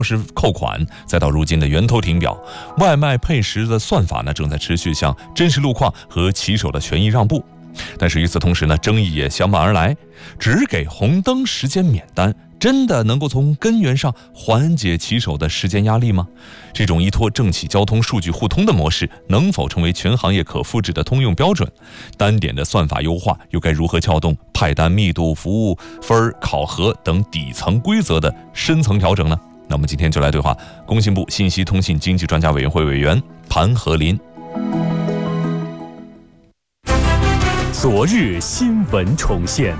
是扣款，再到如今的源头停表，外卖配时的算法呢，正在持续向真实路况和骑手的权益让步。但是与此同时呢，争议也相伴而来，只给红灯时间免单，真的能够从根源上缓解骑手的时间压力吗？这种依托政企交通数据互通的模式，能否成为全行业可复制的通用标准？单点的算法优化又该如何撬动派单密度、服务分考核等底层规则的深层调整呢？那我们今天就来对话工信部信息通信经济专家委员会委员盘和林。 昨日新闻重现。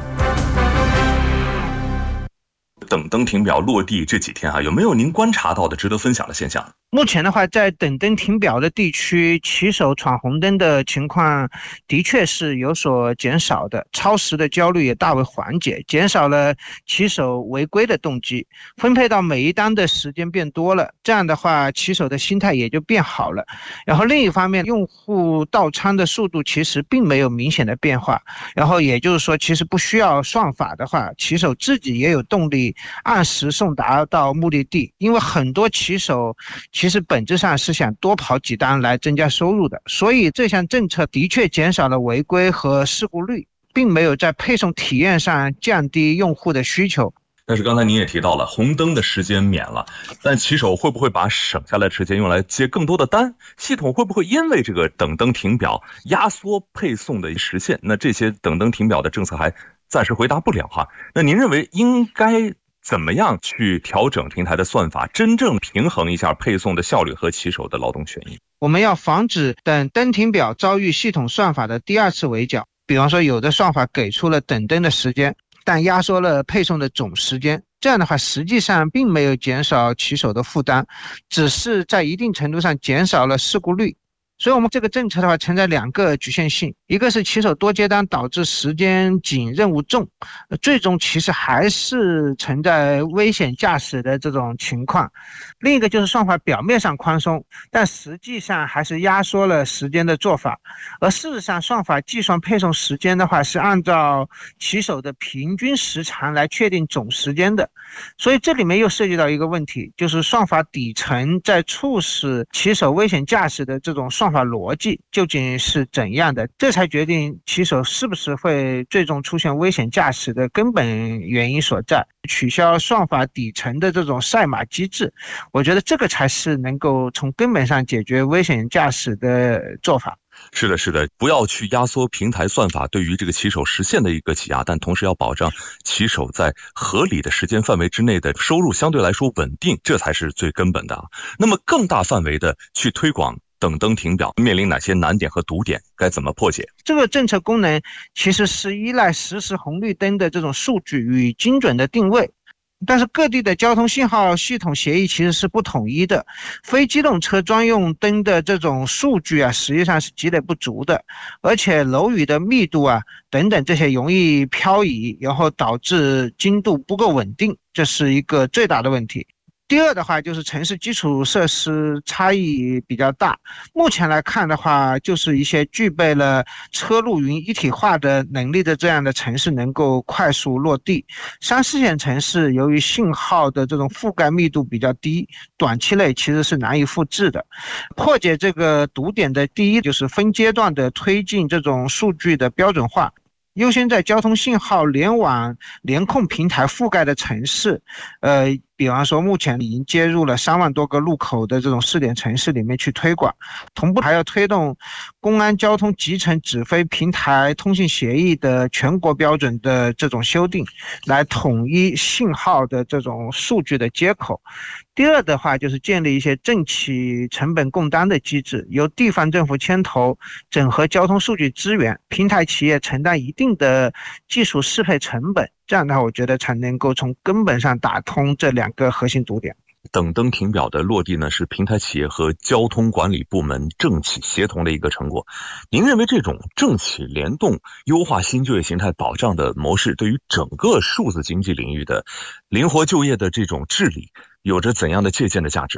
等灯停表落地这几天有没有您观察到的值得分享的现象？ 目前的话，在等灯停表的地区，骑手闯红灯的情况的确是有所减少的，超时的焦虑也大为缓解，减少了骑手违规的动机，分配到每一单的时间变多了，这样的话，骑手的心态也就变好了。然后另一方面，用户到仓的速度其实并没有明显的变化，然后也就是说，其实不需要算法的话，骑手自己也有动力按时送达到目的地，因为很多骑手其实本质上是想多跑几单来增加收入的，所以这项政策的确减少了违规和事故率，并没有在配送体验上降低用户的需求。 但是刚才您也提到了红灯的时间免了，但骑手会不会把省下来的时间用来接更多的单？系统会不会因为这个等灯停表压缩配送的时限？那这些等灯停表的政策还暂时回答不了那您认为应该怎么样去调整平台的算法，真正平衡一下配送的效率和骑手的劳动权益？ 我们要防止等灯停表遭遇系统算法的第二次围剿。比方说，有的算法给出了等灯的时间，但压缩了配送的总时间，这样的话实际上并没有减少骑手的负担，只是在一定程度上减少了事故率。所以我们这个政策的话存在两个局限性，一个是骑手多接单导致时间紧任务重，最终其实还是存在危险驾驶的这种情况。另一个就是算法表面上宽松，但实际上还是压缩了时间的做法。而事实上算法计算配送时间的话是按照骑手的平均时长来确定总时间的，所以这里面又涉及到一个问题，就是算法底层在促使骑手危险驾驶的这种算法逻辑究竟是怎样的，这才决定骑手是不是会最终出现危险驾驶的根本原因所在。取消算法底层的这种赛马机制，我觉得这个才是能够从根本上解决危险驾驶的做法。 是的，不要去压缩平台算法对于这个骑手实现的一个挤压，但同时要保障骑手在合理的时间范围之内的收入相对来说稳定，这才是最根本的。那么更大范围的去推广等灯停表，面临哪些难点和堵点，该怎么破解？ 这个政策功能其实是依赖实时红绿灯的这种数据与精准的定位，但是各地的交通信号系统协议其实是不统一的，非机动车专用灯的这种数据实际上是积累不足的，而且楼宇的密度等等这些容易漂移，然后导致精度不够稳定，这是一个最大的问题。第二的话就是城市基础设施差异比较大，目前来看的话，就是一些具备了车路云一体化的能力的这样的城市能够快速落地。3、4线城市由于信号的这种覆盖密度比较低，短期内其实是难以复制的。破解这个堵点的第一就是分阶段的推进这种数据的标准化，优先在交通信号联网联控平台覆盖的城市，比方说目前已经接入了3万多个路口的这种试点城市里面去推广，同步还要推动公安交通集成指挥平台通信协议的全国标准的这种修订，来统一信号的这种数据的接口。第二的话就是建立一些政企成本共担的机制，由地方政府牵头整合交通数据资源，平台企业承担一定的技术适配成本，这样的话我觉得才能够从根本上打通这两个核心堵点。 等灯停表的落地呢，是平台企业和交通管理部门政企协同的一个成果。您认为这种政企联动优化新就业形态保障的模式，对于整个数字经济领域的灵活就业的这种治理有着怎样的借鉴的价值呢？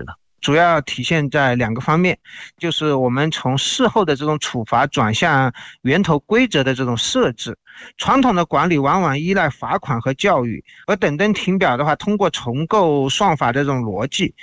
主要体现在2个方面，就是我们从事后的这种处罚转向源头规则的这种设置。传统的管理往往依赖罚款和教育，而等灯停表的话，通过重构算法的这种逻辑，